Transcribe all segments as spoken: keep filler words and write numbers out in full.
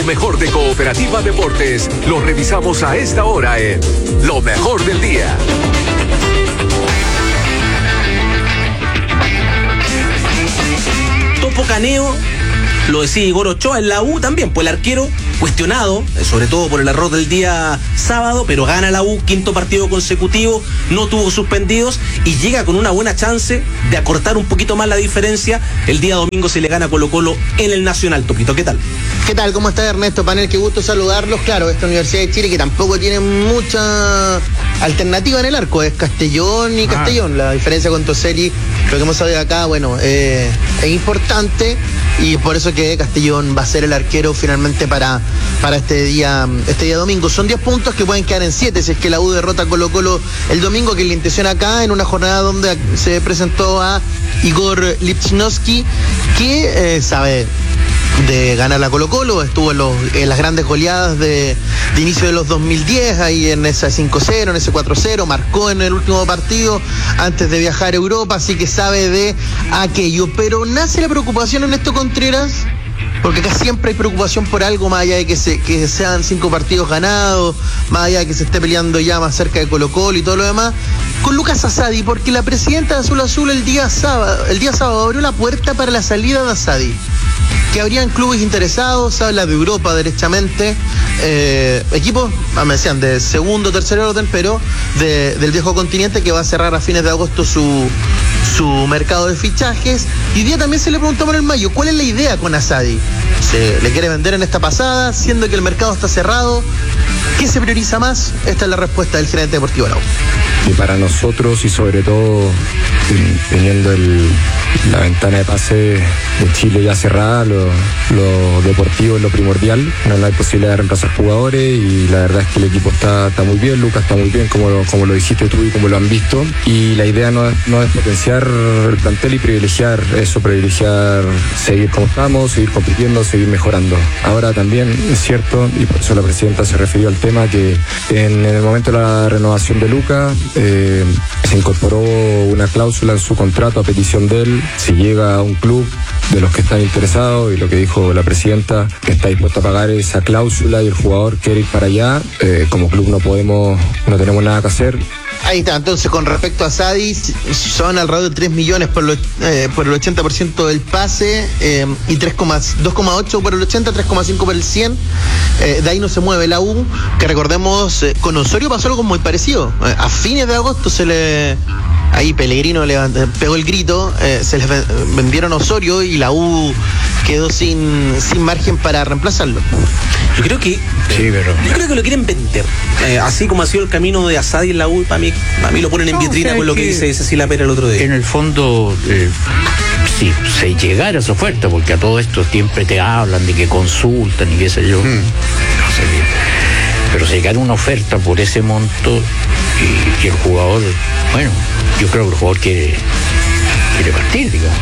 mejor de Cooperativa Deportes lo revisamos a esta hora en Lo Mejor del Día. Topo Caneo, lo decía Igor Ochoa, en la U también, pues el arquero cuestionado, sobre todo por el error del día sábado, pero gana la U, quinto partido consecutivo, no tuvo suspendidos y llega con una buena chance de acortar un poquito más la diferencia el día domingo si le gana Colo Colo en el Nacional. Topito, ¿qué tal? ¿Qué tal? ¿Cómo está Ernesto Panel? Qué gusto saludarlos. Claro, esta Universidad de Chile que tampoco tiene mucha alternativa en el arco, es Castellón y Castellón. Ah. La diferencia con Toselli, lo que hemos sabido acá, bueno, eh, es importante y por eso que Castellón va a ser el arquero finalmente para, para este día este día domingo. Son diez puntos que pueden quedar en siete si es que la U derrota a Colo Colo el domingo, que es la intención acá, en una jornada donde se presentó a Igor Lipchnowski, que eh, sabe de ganar la Colo Colo, estuvo en, los, en las grandes goleadas de, de inicio de los dos mil diez, ahí en ese cinco cero, en ese cuatro cero, marcó en el último partido antes de viajar a Europa, así que sabe de aquello. Pero nace la preocupación en Ernesto Contreras, porque acá siempre hay preocupación por algo, más allá de que, se, que sean cinco partidos ganados, más allá de que se esté peleando ya más cerca de Colo Colo y todo lo demás, con Lucas Asadi, porque la presidenta de Azul Azul el día sábado, el día sábado abrió la puerta para la salida de Asadi, que habrían clubes interesados, se habla de Europa derechamente, eh, equipos, me decían, de segundo o tercer orden, pero de, del viejo continente, que va a cerrar a fines de agosto su, su mercado de fichajes. Y hoy día también se le preguntó a Manuel Mayo, ¿cuál es la idea con Asadi? ¿Se le quiere vender en esta pasada, siendo que el mercado está cerrado? ¿Qué se prioriza más? Esta es la respuesta del gerente deportivo de la U. Y para nosotros, y sobre todo teniendo el, la ventana de pase de Chile ya cerrada, lo, lo deportivo es lo primordial. No, no hay posibilidad de reemplazar jugadores y la verdad es que el equipo está, está muy bien, Lucas está muy bien, como lo, como lo dijiste tú y como lo han visto. Y la idea no es, no es potenciar el plantel y privilegiar eso, privilegiar seguir como estamos, seguir compitiendo, seguir mejorando. Ahora también es cierto, y por eso la presidenta se refirió al tema, que en, en el momento de la renovación de Lucas eh, se incorporó una cláusula en su contrato a petición de él. Si llega a un club de los que están interesados, y lo que dijo la presidenta, que está dispuesto a pagar esa cláusula y el jugador quiere ir para allá, eh, como club no podemos, no tenemos nada que hacer. Ahí está, entonces con respecto a Asadi, son alrededor de tres millones por, lo, eh, por el ochenta por ciento del pase eh, y dos coma ocho por el ochenta, tres coma cinco por el cien. Eh, de ahí no se mueve la U, que recordemos, eh, con Osorio pasó algo muy parecido. Eh, a fines de agosto se le... Ahí Pellegrino le pegó el grito, eh, se les vendieron a Osorio y la U quedó sin, sin margen para reemplazarlo. Yo creo que sí, pero... yo creo que lo quieren vender, eh, así como ha sido el camino de Asadi en la U. Para mí, para mí lo ponen en no, vitrina, o sea, con lo que, que dice Cecilia Pérez el otro día. En el fondo, eh, si se llegara a esa oferta, porque a todo esto siempre te hablan de que consultan y qué sé yo, hmm. no sé qué. Pero si llegara una oferta por ese monto y, y el jugador, bueno, yo creo que el jugador quiere, quiere partir, digamos.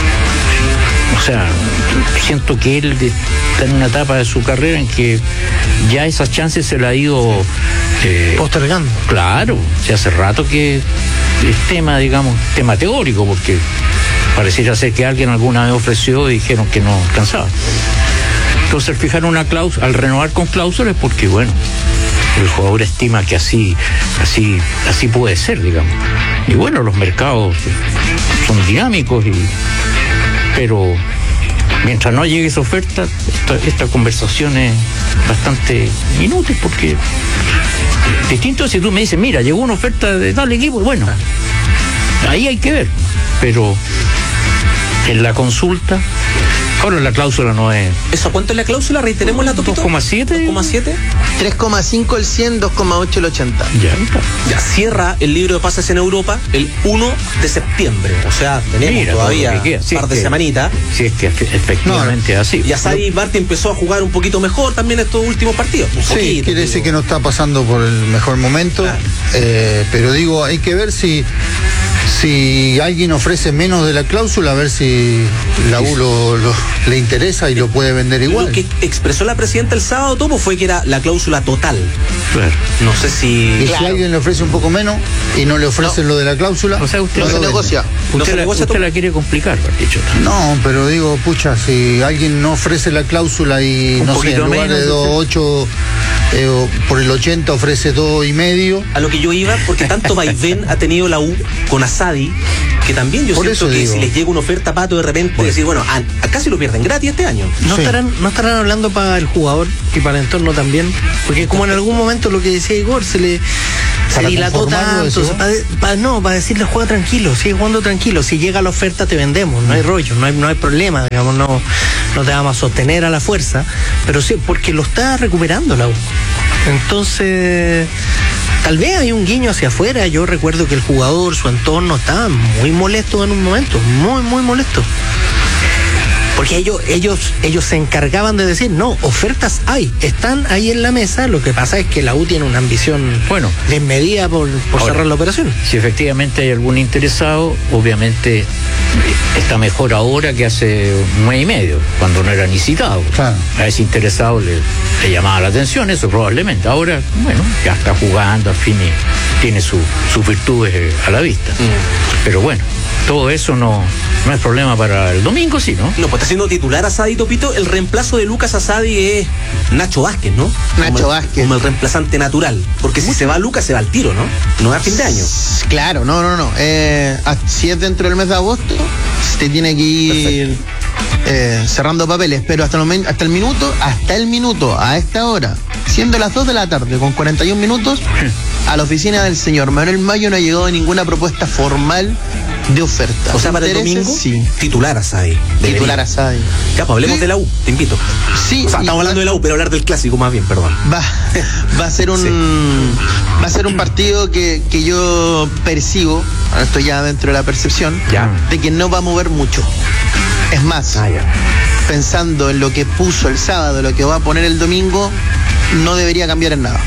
O sea, siento que él está en una etapa de su carrera en que ya esas chances se le ha ido eh, postergando. Claro, o sea, hace rato que es tema, digamos, tema teórico, porque pareciera ser que alguien alguna vez ofreció y dijeron que no alcanzaba. Entonces, al fijar una cláusula, al renovar con cláusulas, porque bueno, el jugador estima que así, así, así puede ser, digamos. Y bueno, los mercados son dinámicos, y, pero mientras no llegue esa oferta, esta, esta conversación es bastante inútil, porque distinto si tú me dices, mira, llegó una oferta de tal equipo, bueno, ahí hay que ver, pero en la consulta, ahora la cláusula no es... ¿Eso cuánto es la cláusula? Reiteremos la Topito. dos coma siete. dos coma siete. tres coma cinco el cien, dos coma ocho el ochenta. Ya está. Ya cierra el libro de pases en Europa el uno de septiembre. O sea, tenemos Mira, todavía un si par de que, semanitas. Si es que efectivamente es no, así. Y Asadi Martí empezó a jugar un poquito mejor también estos últimos partidos. Un sí, poquito, quiere decir que no está pasando por el mejor momento. Claro. Eh, pero digo, hay que ver si... Si alguien ofrece menos de la cláusula, a ver si la U lo, lo, le interesa y lo puede vender igual. Lo que expresó la presidenta el sábado, Topo, fue que era la cláusula total. Claro. No sé si... Y Claro. si alguien le ofrece un poco menos y no le ofrecen No. lo de la cláusula, O sea, usted No lo se vende. negocia. No Usted, se la, negocia usted todo. la quiere complicar, Bartichotto. No, pero digo, pucha, si alguien no ofrece la cláusula y Un no sé, en poquito lugar menos, de dos ocho eh, o por el ochenta ofrece dos y medio. A lo que yo iba, porque tanto vaivén ha tenido la U con Asadi, que también yo Por siento eso que digo. si les llega una oferta, Pato, de repente decir, bueno, a- acá sí lo pierden gratis este año. ¿No, Sí. estarán, ¿No estarán hablando para el jugador y para el entorno también? Porque como en algún momento lo que decía Igor, se le se ¿Para dilató conformarlo, tanto, decís vos? para, para- no, para decirle juega tranquilo, sigue jugando tranquilo, si llega la oferta te vendemos, no hay rollo, no hay, no hay problema, digamos, no, no te vamos a sostener a la fuerza, pero sí, porque lo está recuperando la U. Entonces, tal vez hay un guiño hacia afuera. Yo recuerdo que el jugador, su entorno, estaban muy molestos en un momento, muy, muy molestos. Porque ellos, ellos, ellos se encargaban de decir, no, ofertas hay, están ahí en la mesa, lo que pasa es que la U tiene una ambición Bueno. desmedida por, por Ahora, cerrar la operación. Si efectivamente hay algún interesado, obviamente está mejor ahora que hace un mes y medio, cuando no era ni citado. Claro. A ese interesado le, le llamaba la atención, eso probablemente. Ahora, bueno, ya está jugando, al fin y tiene su- sus virtudes eh, a la vista. Pero bueno, todo eso no, no es problema para el domingo, sí, ¿no? No, pues está siendo titular Asadi, Topito. El reemplazo de Lucas Asadi es Nacho Vázquez, ¿no? Nacho Como el- Vázquez. Como el reemplazante natural. Porque si se va Lucas, se va al tiro, ¿no? No es a fin de año. Claro, no, no, no. Eh, a- si es dentro del mes de agosto, te tiene que ir eh, cerrando papeles, pero hasta el, momento, hasta el minuto, hasta el minuto, a esta hora, siendo las dos de la tarde, con cuarenta y un minutos, a la oficina del señor Manuel Mayo no ha llegado ninguna propuesta formal de oferta. O sea, para el ¿Intereses? domingo, Sí. titular Asadi. Titular Asadi. Ya, pues hablemos Sí. de la U, te invito. Sí, O sea, y- estamos hablando de la U, pero hablar del clásico más bien, perdón. Va, va a ser un va a ser un partido que, que yo percibo, ahora estoy ya dentro de la percepción, Ya. de que no va a mover mucho. Es más, Ah, ya. pensando en lo que puso el sábado, lo que va a poner el domingo, no debería cambiar en nada.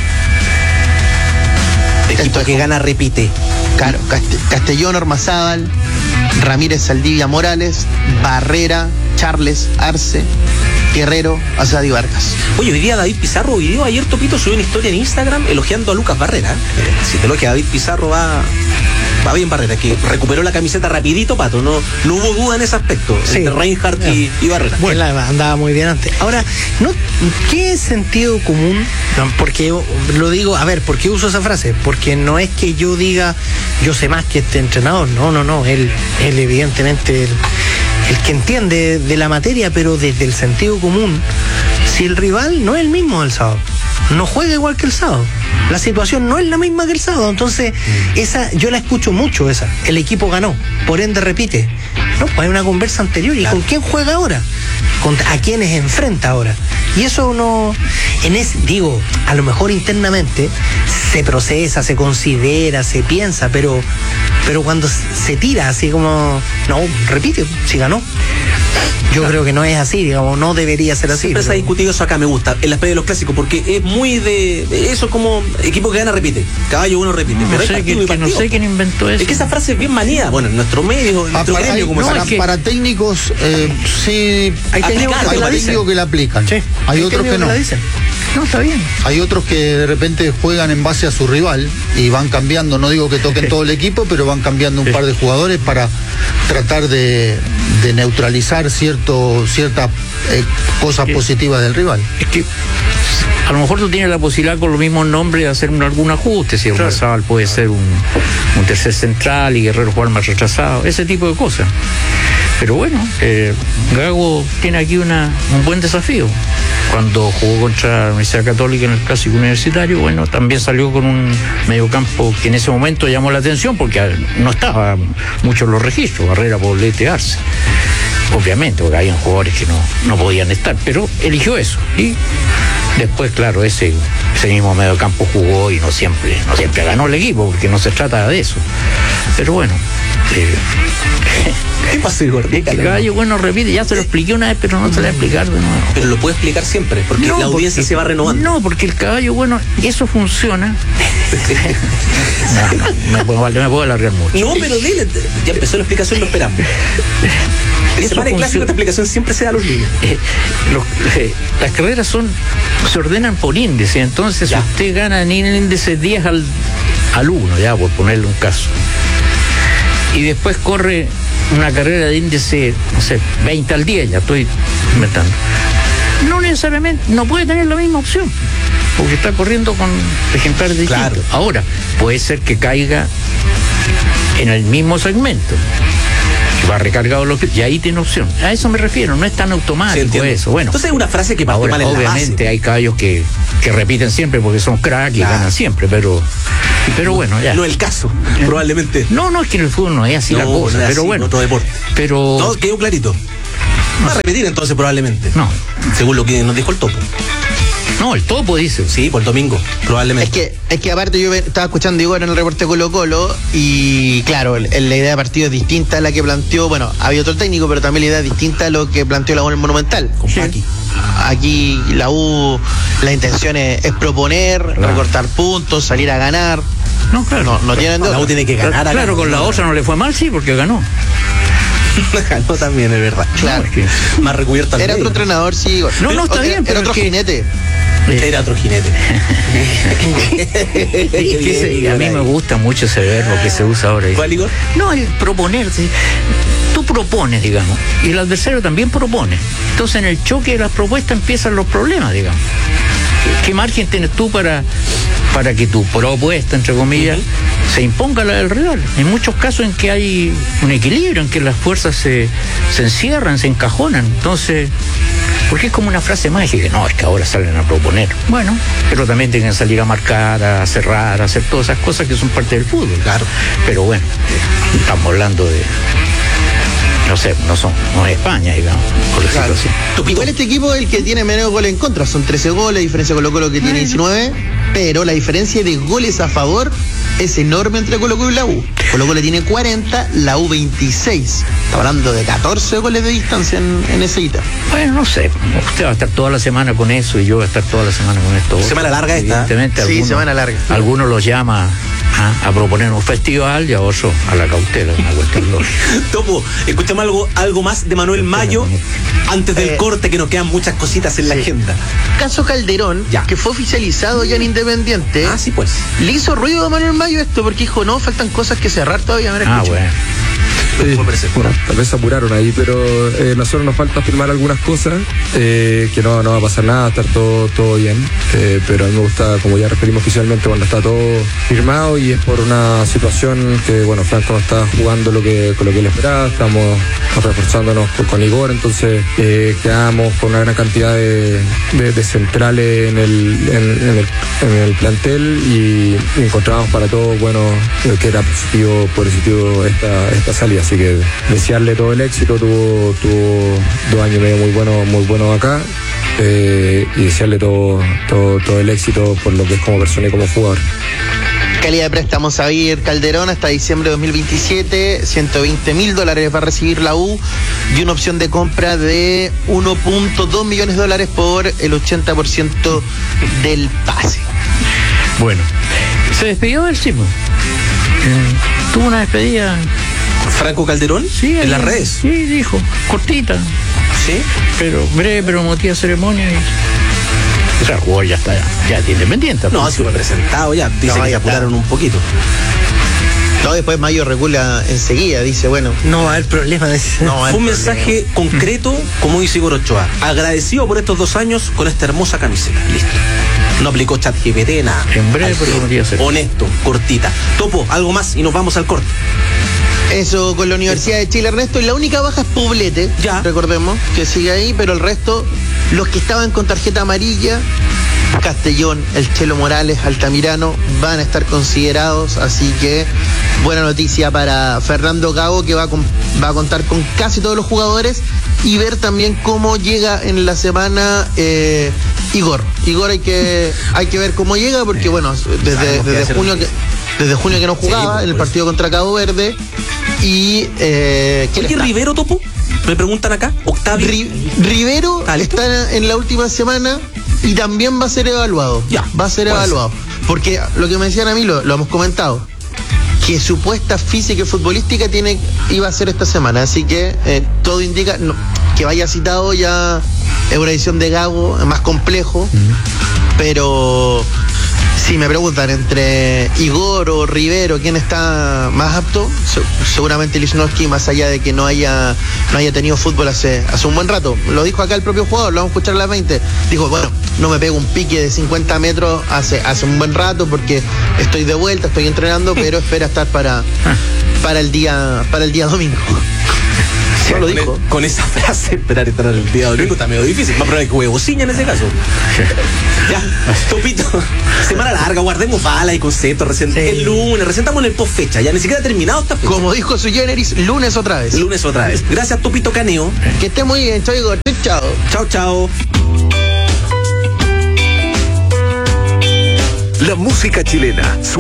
Equipo Esto es que como- gana repite. Claro, Caste- Castellón, Ormazábal, Ramírez, Saldivia, Morales, Barrera, Charles, Arce, Guerrero, Asadi, Vargas. Oye, hoy día David Pizarro, video ayer Topito subió una historia en Instagram elogiando a Lucas Barrera. Eh, si te elogia a David Pizarro, va, va bien Barrera, que recuperó la camiseta rapidito, Pato. No, no hubo duda en ese aspecto, Sí. entre Reinhardt y, y Barrera. Él andaba muy bien antes. Ahora, ¿no, ¿qué sentido común? No, porque yo lo digo, a ver, ¿por qué uso esa frase? Porque no es que yo diga, yo sé más que este entrenador. No, no, no. Él, él evidentemente, el, el que entiende de la materia, pero desde el sentido común, si el rival no es el mismo del sábado, no juega igual que el sábado. La situación no es la misma que el sábado. Entonces, esa, yo la escucho mucho esa. El equipo ganó, por ende repite. No, pues hay una conversa anterior. ¿Y Claro. con quién juega ahora? ¿Contra, ¿A quiénes enfrenta ahora? Y eso no, en ese, digo, a lo mejor internamente se procesa, se considera, se piensa, pero, pero cuando se tira así como, no, repite, si ganó. Yo creo que no es así, digamos, no debería ser así. Siempre se ha pero- discutido eso acá, me gusta, en las previa de los clásicos, porque es muy de. Eso es como equipo que gana repite. Caballo uno repite. No pero hay sé, partido que, y que no partido. sé quién inventó eso. Es que esa frase es bien manía. Bueno, en nuestro medio, en Ah, nuestro para, gremio, hay- como para- se llama. para técnicos, eh, sí, Hay técnicos que Aplicar, te la hay dicen. técnicos que la aplican. Sí, Hay otros técnicos que no. la dicen. No, está bien. Hay otros que de repente juegan en base a su rival y van cambiando, no digo que toquen todo el equipo, pero van cambiando un par de jugadores para tratar de, de neutralizar cierto, ciertas eh, cosas Sí. positivas del rival. Es que a lo mejor tú tienes la posibilidad con los mismos nombres de hacer un- algún ajuste. Si Ormazábal puede ser un, un tercer central y Guerrero jugar más retrasado, ese tipo de cosas. Pero bueno, eh, Gago tiene aquí una, un buen desafío. Cuando jugó contra la Universidad Católica en el Clásico Universitario, bueno, también salió con un mediocampo que en ese momento llamó la atención porque no estaba mucho en los registros, Barrera, Poblete, Arce. Obviamente, porque habían jugadores que no, no podían estar, pero eligió eso. Y después, claro, ese, ese mismo mediocampo jugó y no siempre, no siempre ganó el equipo, porque no se trata de eso. Pero bueno, Eh, ¿Qué pasó, Igor? es que Caballo Bueno repite, ya se lo expliqué una vez, pero no se lo voy a explicar de nuevo. Pero lo puede explicar siempre, porque No, la audiencia porque- se va renovando. No, porque el Caballo Bueno, eso funciona. no, no, me puedo, me puedo alargar mucho. No, pero dile, ya empezó la explicación, lo esperamos. El Eso semana de clásico, funciona. esta explicación siempre se da a los niños. Eh, los- eh, las carreras son se ordenan por índice, entonces Ya. usted gana en el índice diez al, al uno, ya por ponerle un caso. Y después corre una carrera de índice, no sé, veinte al diez, ya estoy inventando. No necesariamente, no puede tener la misma opción, porque está corriendo con ejemplares distintos. Claro. Ahora, puede ser que caiga en el mismo segmento. Va recargado los y ahí tiene opción. A eso me refiero, no es tan Sí, automático entiendo. eso. Bueno, Entonces es una frase que parte ahora, mal en la obviamente base. hay caballos que, que repiten siempre porque son crack y Claro. ganan siempre, pero pero bueno, ya. No es el caso, probablemente. No, no es que en el fútbol no es así No, la cosa, no es pero así, bueno. otro deporte. Pero Todo quedó clarito. Va a repetir entonces probablemente. no, Según lo que nos dijo el topo. no, el topo dice. Sí, por el domingo, Es probablemente. que, es que aparte yo ve- estaba escuchando igual en el reporte de Colo Colo y claro, el- el- la idea de partido es distinta a la que planteó, bueno, había otro técnico, pero también la idea es distinta a lo que planteó la U en el Monumental. Con Sí. Paqui. Aquí la U, la intención es, es proponer, Claro. recortar puntos, salir a ganar. No, claro. No, no tienen de La U otra. tiene que ganar. acá. Claro, con la otra no le fue mal, sí, porque ganó. Ganó también, es verdad. Claro. No, es que- Más recubierto al Era medio. otro entrenador, sí. Igor. No, no, está Era- bien, pero Era otro es que- jinete. Era otro jinete. Es que ese- a mí me gusta mucho ese verbo que se usa ahora. ¿Cuál, Igor? No, el proponer. sí. Tú propones, digamos, y el adversario también propone. Entonces, en el choque de las propuestas empiezan los problemas, digamos. ¿Qué margen tienes tú para, para que tu propuesta, entre comillas, se imponga a la del rival? Hay muchos casos en que hay un equilibrio, en que las fuerzas se, se encierran, se encajonan. Entonces, porque es como una frase mágica, no, es que ahora salen a proponer. Bueno, pero también tienen que salir a marcar, a cerrar, a hacer todas esas cosas que son parte del fútbol. Claro. Pero bueno, estamos hablando de, no sé, no son, no es España, digamos, por decirlo Claro. así. Igual este equipo es el que tiene menos goles en contra, son trece goles, diferencia con Colo Colo que tiene diecinueve, pero la diferencia de goles a favor es enorme entre Colo Colo y la U. Colo Colo tiene cuarenta, la U veintiséis. Está hablando de catorce goles de distancia en, en ese ítem. Bueno, no sé, usted va a estar toda la semana con eso y yo voy a estar toda la semana con esto. Semana larga esta. Evidentemente, Sí, algunos, semana larga. Algunos los llama a, a proponer un festival y a otros a la cautela, una cuestión lógica. Topo, escuchamos algo, algo más de Manuel Mayo antes del Eh, corte, que nos quedan muchas cositas en la sí. agenda. Caso Calderón, Ya. que fue oficializado ya en Independiente. Ah, sí, pues. Le hizo ruido a Manuel Mayo esto porque dijo, no, faltan cosas que cerrar todavía. Mira, Ah, escucha. bueno. Sí, Fue parecer. bueno, tal vez se apuraron ahí, pero eh, nosotros nos falta firmar algunas cosas, eh, que no, no va a pasar nada, va a estar todo, todo bien, eh, pero a mí me gusta, como ya referimos oficialmente, cuando está todo firmado y es por una situación que, bueno, Franco no está jugando lo que, con lo que él esperaba, estamos reforzándonos con, con Igor, entonces eh, quedamos con una gran cantidad de, de- de centrales en el, en, en el, en el plantel y encontramos para todos, bueno, eh, que era positivo, positivo esta, esta salida, así que desearle todo el éxito, tuvo, tuvo dos años y medio muy bueno, muy bueno acá, eh, y desearle todo, todo, todo el éxito por lo que es como persona y como jugador. Calidad de préstamos a ir Calderón hasta diciembre de dos mil veintisiete, ciento veinte mil dólares va a recibir la U y una opción de compra de uno punto dos millones de dólares por el ochenta por ciento del pase. Bueno, se despidió del Simo. Eh, tuvo una despedida. Franco Calderón, Sí, en ahí- las redes. Sí, dijo, cortita, Sí. pero breve, pero emotiva ceremonia. Y, o sea, el jugador ya está, ya, ya es independiente. No, ha sido presentado ya. Dice No, que ya se está. apuraron un poquito. No, después Mayo recula enseguida, dice, bueno, No va a haber problema de ese. no va a haber Fue un problema. mensaje concreto, como dice Igor Ochoa. Agradecido por estos dos años con esta hermosa camiseta. Listo. No aplicó chat G P T, nada. En breve, Al pero cien. podría ser. Honesto, cortita. Topo, algo más y nos vamos al corte. Eso con la Universidad de Chile, Ernesto, y la única baja es Poblete, Ya. recordemos, que sigue ahí, pero el resto, los que estaban con tarjeta amarilla, Castellón, el Chelo Morales, Altamirano, van a estar considerados, así que buena noticia para Fernando Gago, que va a, con- va a contar con casi todos los jugadores, y ver también cómo llega en la semana eh, Igor. Igor hay que, hay que ver cómo llega, porque bueno, desde, Sabemos que va a desde ser junio que... Desde junio que no jugaba pues, en el por eso. partido contra Cabo Verde Y eh, ¿quién Oye, está? Rivero, Topo, me preguntan acá, Octavio. Ri- Rivero ¿Está listo? está en la última semana y también va a ser evaluado. Ya, va a ser puede evaluado. Porque lo que me decían a mí, lo, lo hemos comentado, que supuesta física y futbolística tiene, iba a ser esta semana. Así que eh, todo indica no, que vaya citado ya es una edición de Gago, más complejo. Pero si me preguntan entre Igor o Rivero quién está más apto, se- seguramente Lichnowsky, más allá de que no haya no haya tenido fútbol hace, hace un buen rato. Lo dijo acá el propio jugador, lo vamos a escuchar a las veinte. Dijo, bueno, no me pego un pique de cincuenta metros hace, hace un buen rato porque estoy de vuelta, estoy entrenando, pero espera estar para, para el día para el día domingo. No lo con, dijo. el- con esa frase, esperar estar el día domingo está medio difícil. Más probable que huevo ciña en ese caso. Ya, Topito, semana larga, guardemos balas y conceptos. Recién, Sí. El lunes, recién estamos en el post fecha. Ya ni siquiera ha terminado esta fecha. Como dijo su generis, lunes otra vez. El lunes otra vez. Gracias, Topito Caneo. Que esté muy bien, chao Igor. Chao. Chao, chao. La música chilena